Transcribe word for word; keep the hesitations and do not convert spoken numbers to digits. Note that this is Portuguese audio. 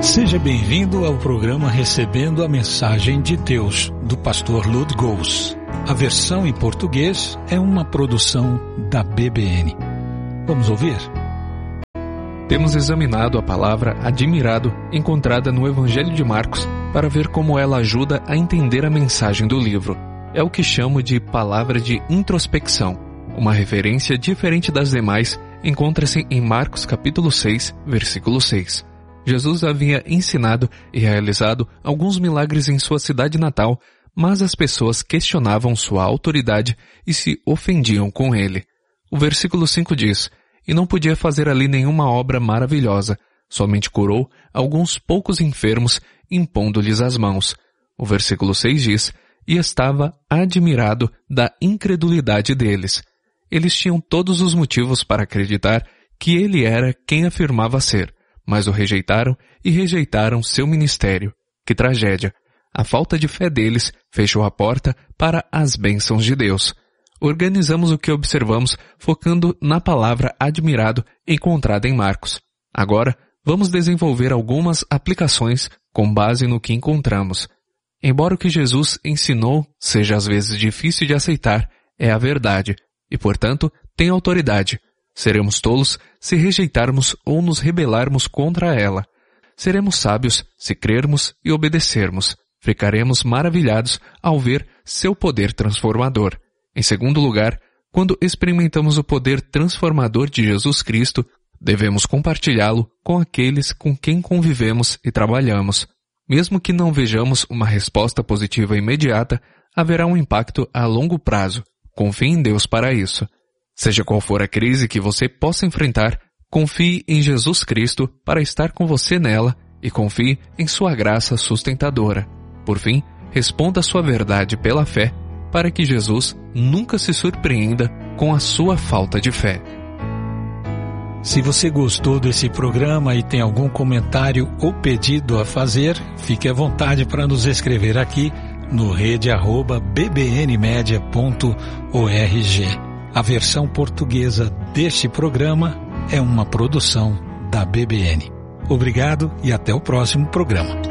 Seja bem-vindo ao programa Recebendo a Mensagem de Deus, do pastor Lud Gous. A versão em português é uma produção da B B N. Vamos ouvir? Temos examinado a palavra admirado encontrada no Evangelho de Marcos para ver como ela ajuda a entender a mensagem do livro. É o que chamo de palavra de introspecção. Uma referência diferente das demais encontra-se em Marcos capítulo seis, versículo seis. Jesus havia ensinado e realizado alguns milagres em sua cidade natal, mas as pessoas questionavam sua autoridade e se ofendiam com ele. O versículo cinco diz: E não podia fazer ali nenhuma obra maravilhosa, somente curou alguns poucos enfermos, impondo-lhes as mãos. O versículo seis diz: E estava admirado da incredulidade deles. Eles tinham todos os motivos para acreditar que ele era quem afirmava ser, mas o rejeitaram e rejeitaram seu ministério. Que tragédia! A falta de fé deles fechou a porta para as bênçãos de Deus. Organizamos o que observamos focando na palavra admirado encontrada em Marcos. Agora, vamos desenvolver algumas aplicações com base no que encontramos. Embora o que Jesus ensinou seja às vezes difícil de aceitar, é a verdade e, portanto, tem autoridade. Seremos tolos se rejeitarmos ou nos rebelarmos contra ela. Seremos sábios se crermos e obedecermos. Ficaremos maravilhados ao ver seu poder transformador. Em segundo lugar, quando experimentamos o poder transformador de Jesus Cristo, devemos compartilhá-lo com aqueles com quem convivemos e trabalhamos. Mesmo que não vejamos uma resposta positiva imediata, haverá um impacto a longo prazo. Confie em Deus para isso. Seja qual for a crise que você possa enfrentar, confie em Jesus Cristo para estar com você nela e confie em sua graça sustentadora. Por fim, responda a sua verdade pela fé para que Jesus nunca se surpreenda com a sua falta de fé. Se você gostou desse programa e tem algum comentário ou pedido a fazer, fique à vontade para nos escrever aqui no rede arroba b b n media ponto org. A versão portuguesa deste programa é uma produção da B B N. Obrigado e até o próximo programa.